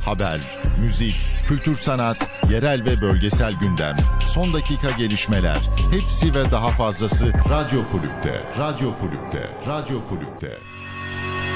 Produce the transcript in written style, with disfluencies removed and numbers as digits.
Haber, müzik, kültür sanat, yerel ve bölgesel gündem, son dakika gelişmeler, hepsi ve daha fazlası Radyo Kulüp'te, Radyo Kulüp'te, Radyo Kulüp'te.